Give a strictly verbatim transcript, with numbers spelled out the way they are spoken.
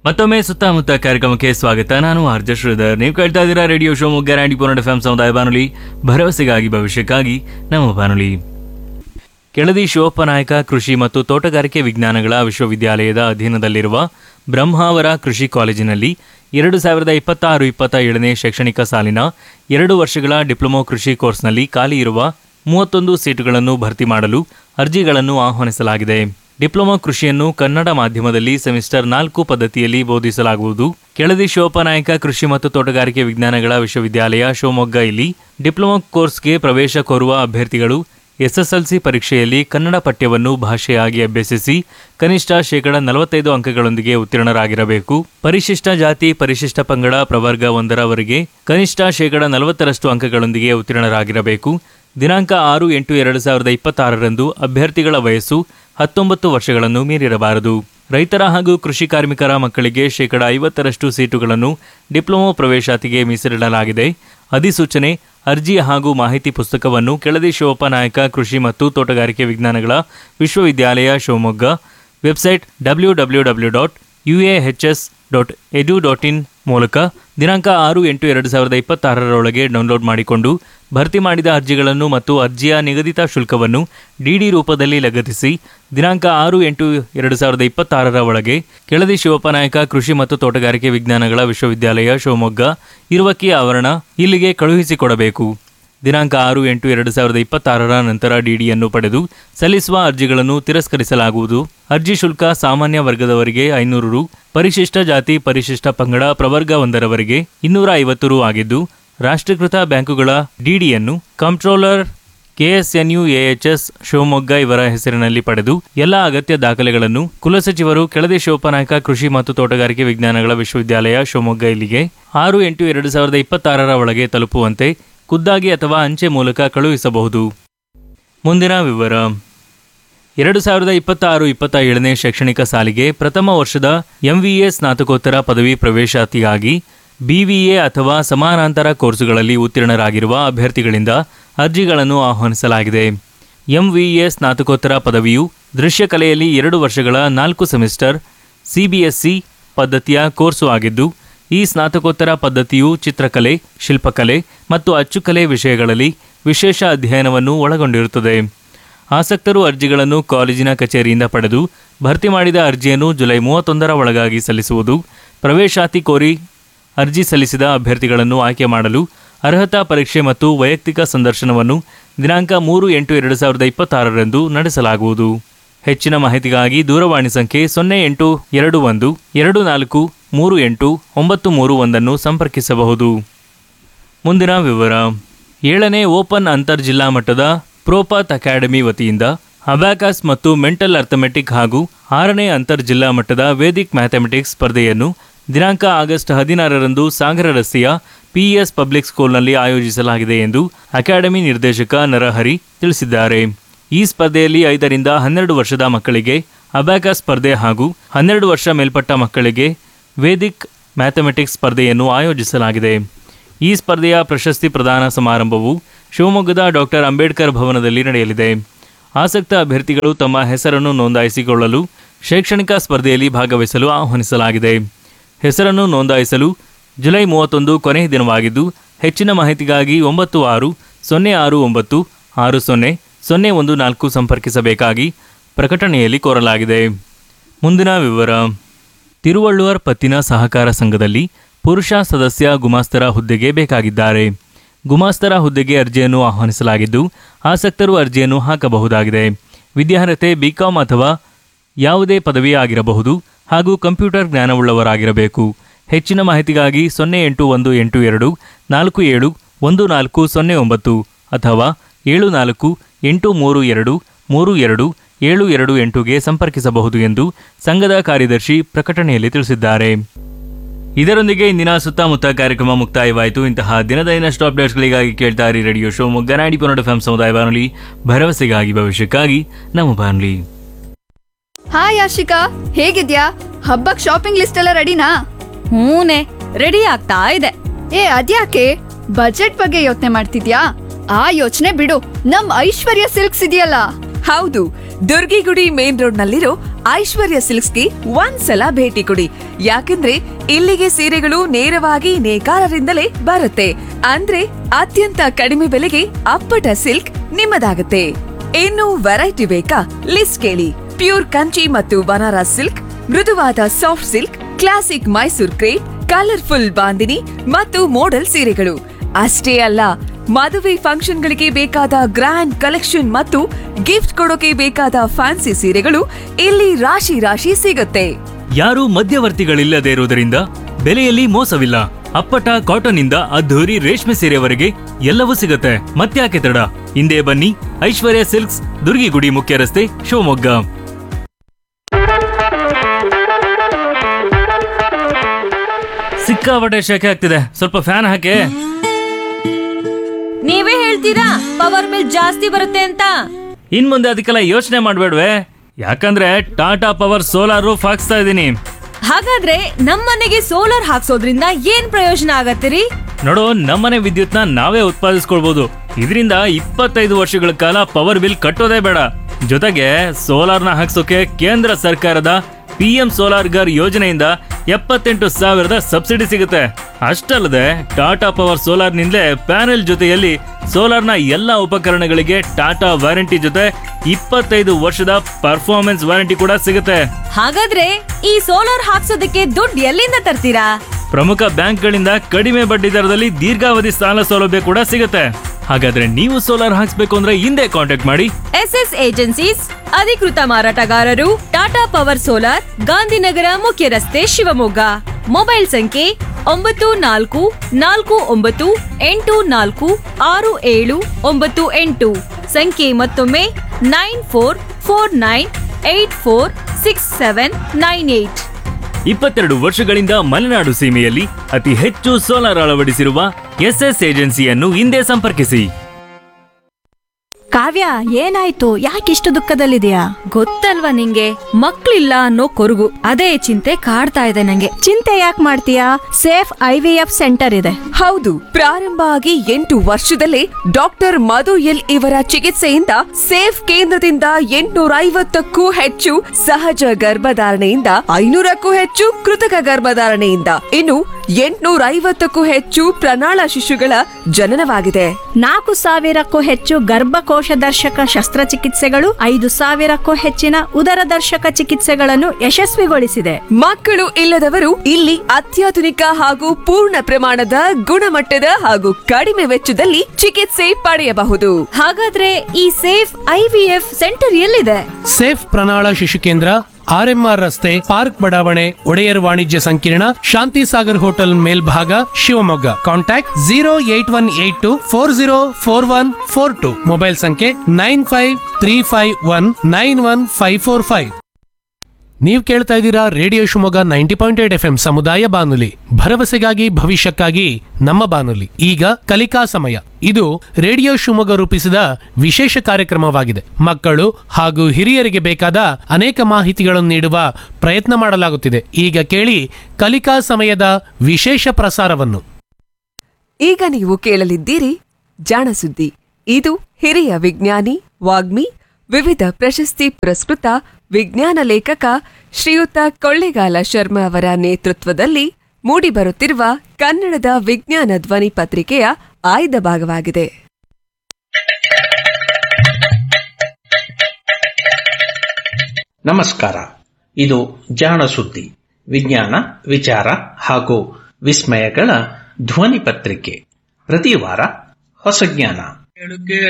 ಮತ್ತೊಮ್ಮೆ ಸುತ್ತಮುತ್ತ ಕಾರ್ಯಕ್ರಮಕ್ಕೆ ಸ್ವಾಗತ. ನಾನು ಆರ್ಜ ಶ್ರೀಧರ್. ನೀವು ಕೇಳ್ತಾ ಇದ್ದೀರಾ radio Shivamogga ninety point F M ಸಮುದಾಯ ಬಾನುಲಿ, ಭರವಸೆಗಾಗಿ ಭವಿಷ್ಯಕ್ಕಾಗಿ ನಮ್ಮ ಬಾನುಲಿ. ಕೆಳದಿ ಶಿವಪ್ಪ ನಾಯಕ ಕೃಷಿ ಮತ್ತು ತೋಟಗಾರಿಕೆ ವಿಜ್ಞಾನಗಳ ವಿಶ್ವವಿದ್ಯಾಲಯದ ಅಧೀನದಲ್ಲಿರುವ ಬ್ರಹ್ಮಾವರ ಕೃಷಿ ಕಾಲೇಜಿನಲ್ಲಿ ಎರಡು ಸಾವಿರದ ಇಪ್ಪತ್ತಾರು ಇಪ್ಪತ್ತ ಏಳನೇ ಶೈಕ್ಷಣಿಕ ಸಾಲಿನ ಎರಡು ವರ್ಷಗಳ ಡಿಪ್ಲೊಮೊ ಕೃಷಿ ಕೋರ್ಸ್ನಲ್ಲಿ ಖಾಲಿ ಇರುವ ಮೂವತ್ತೊಂದು ಸೀಟುಗಳನ್ನು ಭರ್ತಿ ಮಾಡಲು ಅರ್ಜಿಗಳನ್ನು ಆಹ್ವಾನಿಸಲಾಗಿದೆ. ಡಿಪ್ಲೊಮಾ ಕೃಷಿಯನ್ನು ಕನ್ನಡ ಮಾಧ್ಯಮದಲ್ಲಿ ಸೆಮಿಸ್ಟರ್ ನಾಲ್ಕು ಪದ್ಧತಿಯಲ್ಲಿ ಬೋಧಿಸಲಾಗುವುದು. ಕೆಳದಿ ಶಿವಪ್ಪ ನಾಯಕ ಕೃಷಿ ಮತ್ತು ತೋಟಗಾರಿಕೆ ವಿಜ್ಞಾನಗಳ ವಿಶ್ವವಿದ್ಯಾಲಯ ಶಿವಮೊಗ್ಗ ಇಲ್ಲಿ ಡಿಪ್ಲೊಮಾ ಕೋರ್ಸ್ಗೆ ಪ್ರವೇಶ ಕೋರುವ ಅಭ್ಯರ್ಥಿಗಳು ಎಸ್ಎಸ್ಎಲ್ಸಿ ಪರೀಕ್ಷೆಯಲ್ಲಿ ಕನ್ನಡ ಪಠ್ಯವನ್ನು ಭಾಷೆಯಾಗಿ ಅಭ್ಯಸಿಸಿ ಕನಿಷ್ಠ ಶೇಕಡ ನಲವತ್ತೈದು ಅಂಕಗಳೊಂದಿಗೆ ಉತ್ತೀರ್ಣರಾಗಿರಬೇಕು. ಪರಿಶಿಷ್ಟ ಜಾತಿ, ಪರಿಶಿಷ್ಟ ಪಂಗಡ ಪ್ರವರ್ಗ ಒಂದರವರೆಗೆ ಕನಿಷ್ಠ ಶೇಕಡ ನಲವತ್ತರಷ್ಟು ಅಂಕಗಳೊಂದಿಗೆ ಉತ್ತೀರ್ಣರಾಗಿರಬೇಕು. ದಿನಾಂಕ ಆರು ಎಂಟು ಎರಡು ಸಾವಿರದ ಇಪ್ಪತ್ತಾರರಂದು ಅಭ್ಯರ್ಥಿಗಳ ವಯಸ್ಸು ಹತ್ತೊಂಬತ್ತು ವರ್ಷಗಳನ್ನು ಮೀರಿರಬಾರದು. ರೈತರ ಹಾಗೂ ಕೃಷಿ ಕಾರ್ಮಿಕರ ಮಕ್ಕಳಿಗೆ ಶೇಕಡ ಐವತ್ತರಷ್ಟು ಸೀಟುಗಳನ್ನು ಡಿಪ್ಲೊಮೊ ಪ್ರವೇಶಾತಿಗೆ ಮೀಸಲಿಡಲಾಗಿದೆ. ಅಧಿಸೂಚನೆ, ಅರ್ಜಿ ಹಾಗೂ ಮಾಹಿತಿ ಪುಸ್ತಕವನ್ನು ಕೆಳದಿ ಶಿವಪ್ಪ ನಾಯಕ ಕೃಷಿ ಮತ್ತು ತೋಟಗಾರಿಕೆ ವಿಜ್ಞಾನಗಳ ವಿಶ್ವವಿದ್ಯಾಲಯ Shivamogga website W W W dot U A H S dot edu dot in ಮೂಲಕ ದಿನಾಂಕ ಆರು ಎಂಟು ಎರಡು ಸಾವಿರದ ಇಪ್ಪತ್ತಾರರೊಳಗೆ ಡೌನ್ಲೋಡ್ ಮಾಡಿಕೊಂಡು ಭರ್ತಿ ಮಾಡಿದ ಅರ್ಜಿಗಳನ್ನು ಮತ್ತು ಅರ್ಜಿಯ ನಿಗದಿತ ಶುಲ್ಕವನ್ನು ಡಿಡಿ ರೂಪದಲ್ಲಿ ಲಗತ್ತಿಸಿ ದಿನಾಂಕ ಆರು ಎಂಟು ಎರಡು ಸಾವಿರದ ಇಪ್ಪತ್ತಾರರ ಒಳಗೆ ಕೆಳದಿ ಶಿವಪ್ಪ ನಾಯಕ ಕೃಷಿ ಮತ್ತು ತೋಟಗಾರಿಕೆ ವಿಜ್ಞಾನಗಳ ವಿಶ್ವವಿದ್ಯಾಲಯ ಶಿವಮೊಗ್ಗ ಇರುವಕ್ಕಿ ಆವರಣ ಇಲ್ಲಿಗೆ ಕಳುಹಿಸಿಕೊಡಬೇಕು. ದಿನಾಂಕ ಆರು ಎಂಟು ಎರಡು ಸಾವಿರದ ಇಪ್ಪತ್ತಾರರ ನಂತರ ಡಿಡಿಯನ್ನು ಪಡೆದು ಸಲ್ಲಿಸುವ ಅರ್ಜಿಗಳನ್ನು ತಿರಸ್ಕರಿಸಲಾಗುವುದು. ಅರ್ಜಿ ಶುಲ್ಕ ಸಾಮಾನ್ಯ ವರ್ಗದವರಿಗೆ ಐನೂರು ರು, ಪರಿಶಿಷ್ಟ ಜಾತಿ, ಪರಿಶಿಷ್ಟ ಪಂಗಡ ಪ್ರವರ್ಗ ಒಂದರವರೆಗೆ ಇನ್ನೂರ ಐವತ್ತು ರು ಆಗಿದ್ದು, ರಾಷ್ಟ್ರೀಕೃತ ಬ್ಯಾಂಕುಗಳ ಡಿಡಿಯನ್ನು ಕಂಟ್ರೋಲರ್ ಕೆಎಸ್ಎನ್ಯು ಎಎಚ್ಎಸ್ ಶಿವಮೊಗ್ಗ ಇವರ ಹೆಸರಿನಲ್ಲಿ ಪಡೆದು ಎಲ್ಲ ಅಗತ್ಯ ದಾಖಲೆಗಳನ್ನು ಕುಲಸಚಿವರು ಕೆಳದಿ ಶಿವಪ್ಪ ನಾಯಕ ಕೃಷಿ ಮತ್ತು ತೋಟಗಾರಿಕೆ ವಿಜ್ಞಾನಗಳ ವಿಶ್ವವಿದ್ಯಾಲಯ ಶಿವಮೊಗ್ಗ ಇಲ್ಲಿಗೆ ಆರು ಎಂಟು ಎರಡು ಸಾವಿರದ ಇಪ್ಪತ್ತಾರರ ಒಳಗೆ ತಲುಪುವಂತೆ ಖುದ್ದಾಗಿ ಅಥವಾ ಅಂಚೆ ಮೂಲಕ ಕಳುಹಿಸಬಹುದು. ಮುಂದಿನ ವಿವರ. ಎರಡು ಸಾವಿರದ ಇಪ್ಪತ್ತಾರು ಇಪ್ಪತ್ತ ಏಳನೇ ಶೈಕ್ಷಣಿಕ ಸಾಲಿಗೆ ಪ್ರಥಮ ವರ್ಷದ ಎಂವಿಎ ಸ್ನಾತಕೋತ್ತರ ಪದವಿ ಪ್ರವೇಶಾತಿಗಾಗಿ ಬಿವಿಎ ಅಥವಾ ಸಮಾನಾಂತರ ಕೋರ್ಸುಗಳಲ್ಲಿ ಉತ್ತೀರ್ಣರಾಗಿರುವ ಅಭ್ಯರ್ಥಿಗಳಿಂದ ಅರ್ಜಿಗಳನ್ನು ಆಹ್ವಾನಿಸಲಾಗಿದೆ. ಎಂವಿಎ ಸ್ನಾತಕೋತ್ತರ ಪದವಿಯು ದೃಶ್ಯಕಲೆಯಲ್ಲಿ ಎರಡು ವರ್ಷಗಳ ನಾಲ್ಕು ಸೆಮಿಸ್ಟರ್ ಸಿಬಿಎಸ್ಇ ಪದ್ಧತಿಯ ಕೋರ್ಸು ಆಗಿದ್ದು, ಈ ಸ್ನಾತಕೋತ್ತರ ಪದ್ಧತಿಯು ಚಿತ್ರಕಲೆ, ಶಿಲ್ಪಕಲೆ ಮತ್ತು ಅಚ್ಚುಕಲೆ ವಿಷಯಗಳಲ್ಲಿ ವಿಶೇಷ ಅಧ್ಯಯನವನ್ನು ಒಳಗೊಂಡಿರುತ್ತದೆ. ಆಸಕ್ತರು ಅರ್ಜಿಗಳನ್ನು ಕಾಲೇಜಿನ ಕಚೇರಿಯಿಂದ ಪಡೆದು ಭರ್ತಿ ಮಾಡಿದ ಅರ್ಜಿಯನ್ನು ಜುಲೈ ಮೂವತ್ತೊಂದರ ಒಳಗಾಗಿ ಸಲ್ಲಿಸುವುದು. ಪ್ರವೇಶಾತಿ ಕೋರಿ ಅರ್ಜಿ ಸಲ್ಲಿಸಿದ ಅಭ್ಯರ್ಥಿಗಳನ್ನು ಆಯ್ಕೆ ಮಾಡಲು ಅರ್ಹತಾ ಪರೀಕ್ಷೆ ಮತ್ತು ವೈಯಕ್ತಿಕ ಸಂದರ್ಶನವನ್ನು ದಿನಾಂಕ ಮೂರು ಎಂಟು ಎರಡು ಸಾವಿರದ ಇಪ್ಪತ್ತಾರರಂದು ನಡೆಸಲಾಗುವುದು. ಹೆಚ್ಚಿನ ಮಾಹಿತಿಗಾಗಿ ದೂರವಾಣಿ ಸಂಖ್ಯೆ ಸೊನ್ನೆ ಎಂಟು ಎರಡು ಒಂದು ಎರಡು ನಾಲ್ಕು ಮೂರು ಎಂಟು ಒಂಬತ್ತು ಮೂರು ಒಂದನ್ನು ಸಂಪರ್ಕಿಸಬಹುದು. ಮುಂದಿನ ವಿವರ. ಏಳನೇ ಓಪನ್ ಅಂತರ್ ಜಿಲ್ಲಾ ಮಟ್ಟದ ಪ್ರೋಪಾತ್ ಅಕಾಡೆಮಿ ವತಿಯಿಂದ ಅಬ್ಯಾಕಸ್ ಮತ್ತು ಮೆಂಟಲ್ ಅರ್ಥಮೆಟಿಕ್ ಹಾಗೂ ಆರನೇ ಅಂತರ್ ಜಿಲ್ಲಾ ಮಟ್ಟದ ವೇದಿಕ್ ಮ್ಯಾಥಮೆಟಿಕ್ಸ್ ಸ್ಪರ್ಧೆಯನ್ನು ದಿನಾಂಕ ಆಗಸ್ಟ್ ಹದಿನಾರರಂದು ಸಾಗರ ರಸ್ತೆಯ ಪಿಇಎಸ್ ಪಬ್ಲಿಕ್ ಸ್ಕೂಲ್ನಲ್ಲಿ ಆಯೋಜಿಸಲಾಗಿದೆ ಎಂದು ಅಕಾಡೆಮಿ ನಿರ್ದೇಶಕ ನರಹರಿ ತಿಳಿಸಿದ್ದಾರೆ. ಈ ಸ್ಪರ್ಧೆಯಲ್ಲಿ ಐದರಿಂದ ಹನ್ನೆರಡು ವರ್ಷದ ಮಕ್ಕಳಿಗೆ ಅಬ್ಯಾಕಸ್ ಸ್ಪರ್ಧೆ ಹಾಗೂ ಹನ್ನೆರಡು ವರ್ಷ ಮೇಲ್ಪಟ್ಟ ಮಕ್ಕಳಿಗೆ ವೇದಿಕ್ ಮ್ಯಾಥಮೆಟಿಕ್ಸ್ ಸ್ಪರ್ಧೆಯನ್ನು ಆಯೋಜಿಸಲಾಗಿದೆ. ಈ ಸ್ಪರ್ಧೆಯ ಪ್ರಶಸ್ತಿ ಪ್ರದಾನ ಸಮಾರಂಭವು ಶಿವಮೊಗ್ಗದ ಡಾಕ್ಟರ್ ಅಂಬೇಡ್ಕರ್ ಭವನದಲ್ಲಿ ನಡೆಯಲಿದೆ. ಆಸಕ್ತ ಅಭ್ಯರ್ಥಿಗಳು ತಮ್ಮ ಹೆಸರನ್ನು ನೋಂದಾಯಿಸಿಕೊಳ್ಳಲು ಶೈಕ್ಷಣಿಕ ಸ್ಪರ್ಧೆಯಲ್ಲಿ ಭಾಗವಹಿಸಲು ಆಹ್ವಾನಿಸಲಾಗಿದೆ. ಹೆಸರನ್ನು ನೋಂದಾಯಿಸಲು ಜುಲೈ ಮೂವತ್ತೊಂದು ಕೊನೆಯ ದಿನವಾಗಿದ್ದು, ಹೆಚ್ಚಿನ ಮಾಹಿತಿಗಾಗಿ ಒಂಬತ್ತು ಆರು ಸೊನ್ನೆ ಆರು ಒಂಬತ್ತು ಆರು ಸೊನ್ನೆ ಸೊನ್ನೆ ಒಂದು ನಾಲ್ಕು ಸಂಪರ್ಕಿಸಬೇಕಾಗಿ ಪ್ರಕಟಣೆಯಲ್ಲಿ ಕೋರಲಾಗಿದೆ. ಮುಂದಿನ ವಿವರ. ತಿರುವಳ್ಳುವರ್ ಪತ್ತಿನ ಸಹಕಾರ ಸಂಘದಲ್ಲಿ ಪುರುಷ ಸದಸ್ಯ ಗುಮಾಸ್ತರ ಹುದ್ದೆಗೆ ಬೇಕಾಗಿದ್ದಾರೆ. ಗುಮಾಸ್ತರ ಹುದ್ದೆಗೆ ಅರ್ಜಿಯನ್ನು ಆಹ್ವಾನಿಸಲಾಗಿದ್ದು, ಆಸಕ್ತರು ಅರ್ಜಿಯನ್ನು ಹಾಕಬಹುದಾಗಿದೆ. ವಿದ್ಯಾರ್ಹತೆ ಬಿಕಾಂ ಅಥವಾ ಯಾವುದೇ ಪದವಿ ಆಗಿರಬಹುದು ಹಾಗೂ ಕಂಪ್ಯೂಟರ್ ಜ್ಞಾನವುಳ್ಳವರಾಗಿರಬೇಕು. ಹೆಚ್ಚಿನ ಮಾಹಿತಿಗಾಗಿ ಸೊನ್ನೆ ಎಂಟು ಒಂದು ಎಂಟು ಎರಡು ನಾಲ್ಕು ಏಳು ಒಂದು ನಾಲ್ಕು ಸೊನ್ನೆ ಒಂಬತ್ತು ಅಥವಾ ಏಳು ನಾಲ್ಕು ಎಂಟು ಮೂರು ಎರಡು ಮೂರು ಎರಡು ಏಳು ಎರಡು ಎಂಟುಗೆ ಸಂಪರ್ಕಿಸಬಹುದು ಎಂದು ಸಂಘದ ಕಾರ್ಯದರ್ಶಿ ಪ್ರಕಟಣೆಯಲ್ಲಿ ತಿಳಿಸಿದ್ದಾರೆ. ಇದರೊಂದಿಗೆ ಇಂದಿನ ಸುತ್ತಮುತ್ತ ಕಾರ್ಯಕ್ರಮ ಮುಕ್ತಾಯವಾಯಿತು. ಇಂತಹ ದಿನದ ಇನ್ನಷ್ಟು ಅಪ್ಡೇಟ್ಸ್ಗಳಿಗಾಗಿ ಕೇಳ್ತಾ ಇರಿ radio Shivamogga ninety point F M ಸಮುದಾಯ ಬಾನುಲಿ, ಭರವಸೆಗಾಗಿ ಭವಿಷ್ಯಕ್ಕಾಗಿ ನಮ್ಮ ಬಾನುಲಿ. ಹಾಯ್ ಆಶಿಕಾ, ಹೇಗಿದ್ಯಾ? ಹಬ್ಬಕ್ ಶಾಪಿಂಗ್ ಲಿಸ್ಟ್ ಎಲ್ಲ ರೆಡಿನಾ? ಹೂನೆ, ರೆಡಿ ಆಗ್ತಾ ಇದೆ. ಏ ಅದ್ಯಾಕೆ ಬಜೆಟ್ ಬಗ್ಗೆ ಯೋಚನೆ ಮಾಡ್ತಿದ್ಯಾ? ಆ ಯೋಚನೆ ಬಿಡು, ನಮ್ ಐಶ್ವರ್ಯ ಸಿಲ್ಕ್ಸ್ ಇದೆಯಲ್ಲ. ಹೌದು, ದುರ್ಗಿಗುಡಿ ಮೇನ್ ರೋಡ್ ನಲ್ಲಿರೋ ಐಶ್ವರ್ಯ ಸಿಲ್ಕ್ಸ್ಗೆ ಒಂದ್ಸಲ ಭೇಟಿ ಕೊಡಿ. ಯಾಕಂದ್ರೆ ಇಲ್ಲಿಗೆ ಸೀರೆಗಳು ನೇರವಾಗಿ ನೇಕಾರರಿಂದಲೇ ಬರುತ್ತೆ. ಅಂದ್ರೆ ಅತ್ಯಂತ ಕಡಿಮೆ ಬೆಲೆಗೆ ಅಪ್ಪಟ ಸಿಲ್ಕ್ ನಿಮ್ಮದಾಗುತ್ತೆ. ಇನ್ನು ವೆರೈಟಿ ಬೇಕಾ? ಲಿಸ್ಟ್ ಕೇಳಿ. ಪ್ಯೂರ್ ಕಂಚಿ ಮತ್ತು ಬನಾರಸ್ ಸಿಲ್ಕ್, ಮೃದುವಾದ soft silk, classic Mysore crepe, colourful bandhani ಮತ್ತು ಮೋಡಲ್ ಸೀರೆಗಳು ಅಷ್ಟೇ ಅಲ್ಲ, ಮದುವೆ ಫಂಕ್ಷನ್ಗಳಿಗೆ ಬೇಕಾದ ಗ್ರ್ಯಾಂಡ್ ಕಲೆಕ್ಷನ್ ಮತ್ತು ಗಿಫ್ಟ್ ಕೊಡೋಕೆ ಬೇಕಾದ ಫ್ಯಾನ್ಸಿ ಸೀರೆಗಳು ಇಲ್ಲಿ ರಾಶಿ ರಾಶಿ ಸಿಗುತ್ತೆ. ಯಾರು ಮಧ್ಯವರ್ತಿಗಳಿಲ್ಲದೆ ಇರುವುದರಿಂದ ಬೆಲೆಯಲ್ಲಿ ಮೋಸವಿಲ್ಲ. ಅಪ್ಪಟ ಕಾಟನ್ ಇಂದ ಅದ್ಧೂರಿ ರೇಷ್ಮೆ ಸೀರೆವರೆಗೆ ಎಲ್ಲವೂ ಸಿಗುತ್ತೆ. ಮತ್ತ್ಯಾಕೆ ತಡ, ಹಿಂದೆ ಬನ್ನಿ. ಐಶ್ವರ್ಯ ಸಿಲ್ಕ್ಸ್, ದುರ್ಗಿಗುಡಿ ಮುಖ್ಯ ರಸ್ತೆ, ಶಿವಮೊಗ್ಗ. ಸಿಕ್ಕಾಪಟ್ಟೆ ಶೆಕೆ ಆಗ್ತಿದೆ, ಸ್ವಲ್ಪ ಫ್ಯಾನ್ ಹಾಕಿ. ನೀವೇ ಹೇಳ್ತೀರಾ ಪವರ್ ಬಿಲ್ ಜಾಸ್ತಿ ಬರುತ್ತೆ ಅಂತ. ಇನ್ ಮುಂದೆ ಅದಕ್ಕೆಲ್ಲ ಯೋಚನೆ ಮಾಡ್ಬೇಡ್ವೆ, ಯಾಕಂದ್ರೆ ಟಾಟಾ ಪವರ್ ಸೋಲಾರ್ ರೂಫ್ ಹಾಕ್ಸ್ತಾ ಇದೀನಿ. ಹಾಗಾದ್ರೆ ನಮ್ಮನೆಗೆ ಸೋಲಾರ್ ಹಾಕ್ಸೋದ್ರಿಂದ ಏನ್ ಪ್ರಯೋಜನ ಆಗತ್ತಿರಿ? ನೋಡು, ನಮ್ಮನೆ ವಿದ್ಯುತ್ನ ನಾವೇ ಉತ್ಪಾದಿಸ್ಕೊಳ್ಬಹುದು. ಇದರಿಂದ ಇಪ್ಪತ್ತೈದು ವರ್ಷಗಳ ಕಾಲ ಪವರ್ ಬಿಲ್ ಕಟ್ಟೋದೇ ಬೇಡ. ಜೊತೆಗೆ ಸೋಲಾರ್ನ ಹಾಕ್ಸೋಕೆ ಕೇಂದ್ರ ಸರ್ಕಾರದ ಪಿ ಎಂ ಸೋಲಾರ್ ಗರ್ ಯೋಜನೆಯಿಂದ ಎಪ್ಪತ್ತೆಂಟು ಸಾವಿರದ ಸಬ್ಸಿಡಿ ಸಿಗುತ್ತೆ. ಅಷ್ಟಲ್ಲದೆ ಟಾಟಾ ಪವರ್ ಸೋಲಾರ್ ನಿಂದಲೇ ಪ್ಯಾನೆಲ್ ಜೊತೆಯಲ್ಲಿ ಸೋಲಾರ್ನ ಎಲ್ಲಾ ಉಪಕರಣಗಳಿಗೆ ಟಾಟಾ ವಾರಂಟಿ ಜೊತೆ ಇಪ್ಪತ್ತೈದು ವರ್ಷದ ಪರ್ಫಾರ್ಮೆನ್ಸ್ ವಾರಂಟಿ ಕೂಡ ಸಿಗುತ್ತೆ. ಹಾಗಾದ್ರೆ ಈ ಸೋಲಾರ್ ಹಾಕ್ಸೋದಕ್ಕೆ ದುಡ್ಡು ಎಲ್ಲಿಂದ ತರ್ತೀರಾ? ಪ್ರಮುಖ ಬ್ಯಾಂಕ್ಗಳಿಂದ ಕಡಿಮೆ ಬಡ್ಡಿ ದರದಲ್ಲಿ ದೀರ್ಘಾವಧಿ ಸಾಲ ಸೌಲಭ್ಯ ಕೂಡ ಸಿಗುತ್ತೆ. ಹಾಗಾದ್ರೆ ನೀವು ಸೋಲಾರ್ ಹಾಕ್ಸ್ಬೇಕು ಅಂದ್ರೆ ಹಿಂದೆ ಕಾಂಟ್ಯಾಕ್ಟ್ ಮಾಡಿ. ಎಸ್ ಎಸ್ ಏಜೆನ್ಸೀಸ್, ಅಧಿಕೃತ ಮಾರಾಟಗಾರರು, ಟಾಟಾ ಪವರ್ ಸೋಲಾರ್, ಗಾಂಧಿನಗರ ಮುಖ್ಯ ರಸ್ತೆ, ಶಿವಮೊಗ್ಗ. ಮೊಬೈಲ್ ಸಂಖ್ಯೆ ಒಂಬತ್ತು ನಾಲ್ಕು ನಾಲ್ಕು ಒಂಬತ್ತು ಎಂಟು ನಾಲ್ಕು ಆರು ಏಳು ಒಂಬತ್ತು ಎಂಟು. ಸಂಖ್ಯೆ ಮತ್ತೊಮ್ಮೆ nine four four nine eight four six seven nine eight. ಇಪ್ಪತ್ತೆರಡು ವರ್ಷಗಳಿಂದ ಮಲೆನಾಡು ಸೀಮೆಯಲ್ಲಿ ಅತಿ ಹೆಚ್ಚು ಸೋಲಾರ್ ಅಳವಡಿಸಿರುವ ಎಸ್ ಎಸ್ ಏಜೆನ್ಸಿಯನ್ನು ಹಿಂದೆ ಸಂಪರ್ಕಿಸಿ. ಕಾವ್ಯ, ಏನಾಯ್ತು? ಯಾಕಿಷ್ಟು ದುಃಖದಲ್ಲಿದೆಯಾ? ಗೊತ್ತಲ್ವಾ ನಿಂಗೆ, ಮಕ್ಳಿಲ್ಲ ಅನ್ನೋ ಕೊರಗು. ಅದೇ ಚಿಂತೆ ಕಾಡ್ತಾ ಇದೆ ನಂಗೆ. ಚಿಂತೆ ಯಾಕೆ ಮಾಡ್ತೀಯಾ? Safe I V F centre ಇದೆ. ಹೌದು, ಪ್ರಾರಂಭ ಆಗಿ ಎಂಟು ವರ್ಷದಲ್ಲೇ ಡಾಕ್ಟರ್ ಮಧು ಎಲ್ ಇವರ ಚಿಕಿತ್ಸೆಯಿಂದ ಸೇಫ್ ಕೇಂದ್ರದಿಂದ ಎಂಟುನೂರ ಐವತ್ತಕ್ಕೂ ಹೆಚ್ಚು ಸಹಜ ಗರ್ಭಧಾರಣೆಯಿಂದ ಐನೂರಕ್ಕೂ ಹೆಚ್ಚು ಕೃತಕ ಗರ್ಭಧಾರಣೆಯಿಂದ ಇನ್ನು ಎಂಟುನೂರ ಐವತ್ತಕ್ಕೂ ಹೆಚ್ಚು ಪ್ರಣಾಳ ಶಿಶುಗಳ ಜನನವಾಗಿದೆ. ನಾಲ್ಕು ಸಾವಿರಕ್ಕೂ ಹೆಚ್ಚು ಗರ್ಭಕೋಶ ದರ್ಶಕ ಶಸ್ತ್ರಚಿಕಿತ್ಸೆಗಳು, ಐದು ಸಾವಿರಕ್ಕೂ ಹೆಚ್ಚಿನ ಉದರ ದರ್ಶಕ ಚಿಕಿತ್ಸೆಗಳನ್ನು ಯಶಸ್ವಿಗೊಳಿಸಿದೆ. ಮಕ್ಕಳು ಇಲ್ಲದವರು ಇಲ್ಲಿ ಅತ್ಯಾಧುನಿಕ ಹಾಗೂ ಪೂರ್ಣ ಪ್ರಮಾಣದ ಗುಣಮಟ್ಟದ ಹಾಗೂ ಕಡಿಮೆ ವೆಚ್ಚದಲ್ಲಿ ಚಿಕಿತ್ಸೆ ಪಡೆಯಬಹುದು. ಹಾಗಾದ್ರೆ ಈ safe I V F centre ಎಲ್ಲಿದೆ? ಸೇಫ್ ಪ್ರಣಾಳ ಶಿಶು ಕೇಂದ್ರ, ಆರ್ ಎಂ ಆರ್ ರಸ್ತೆ, ಪಾರ್ಕ್ ಬಡಾವಣೆ, ಒಡೆಯರ್ ವಾಣಿಜ್ಯ ಸಂಕೀರ್ಣ, ಶಾಂತಿ ಸಾಗರ್ ಹೋಟೆಲ್ ಮೇಲ್ಭಾಗ, Shivamogga. Contact zero eight one eight to four zero four one four to. Mobile ಸಂಖ್ಯೆ nine five three five one nine one five four five. ನೀವು ಕೇಳ್ತಾ ಇದ್ದೀರಾ radio Shivamogga ninety point eight F M ಸಮುದಾಯ ಬಾನುಲಿ, ಭರವಸೆಗಾಗಿ ಭವಿಷ್ಯಕ್ಕಾಗಿ ನಮ್ಮ ಬಾನುಲಿ. ಈಗ ಕಲಿಕಾ ಸಮಯ. ಇದು ರೇಡಿಯೋ ಶಿವಮೊಗ್ಗ ರೂಪಿಸಿದ ವಿಶೇಷ ಕಾರ್ಯಕ್ರಮವಾಗಿದೆ. ಮಕ್ಕಳು ಹಾಗೂ ಹಿರಿಯರಿಗೆ ಬೇಕಾದ ಅನೇಕ ಮಾಹಿತಿಗಳನ್ನು ನೀಡುವ ಪ್ರಯತ್ನ ಮಾಡಲಾಗುತ್ತಿದೆ. ಈಗ ಕೇಳಿ ಕಲಿಕಾ ಸಮಯದ ವಿಶೇಷ ಪ್ರಸಾರವನ್ನು. ಈಗ ನೀವು ಕೇಳಲಿದ್ದೀರಿ ಜಾಣ ಸುದ್ದಿ. ಇದು ಹಿರಿಯ ವಿಜ್ಞಾನಿ, ವಾಗ್ಮಿ, ವಿವಿಧ ಪ್ರಶಸ್ತಿ ಪುರಸ್ಕೃತ ವಿಜ್ಞಾನ ಲೇಖಕ ಶ್ರೀಯುತ ಕೊಳ್ಳೇಗಾಲ ಶರ್ಮಾ ಅವರ ನೇತೃತ್ವದಲ್ಲಿ ಮೂಡಿಬರುತ್ತಿರುವ ಕನ್ನಡದ ವಿಜ್ಞಾನ ಧ್ವನಿ ಪತ್ರಿಕೆಯ ಆಯ್ದ ಭಾಗವಾಗಿದೆ. ನಮಸ್ಕಾರ. ಇದು ಜಾಣ ಸುದ್ದಿ, ವಿಜ್ಞಾನ, ವಿಚಾರ ಹಾಗೂ ವಿಸ್ಮಯಗಳ ಧ್ವನಿ ಪತ್ರಿಕೆ. ಪ್ರತಿ ವಾರ ಹೊಸ ಜ್ಞಾನ.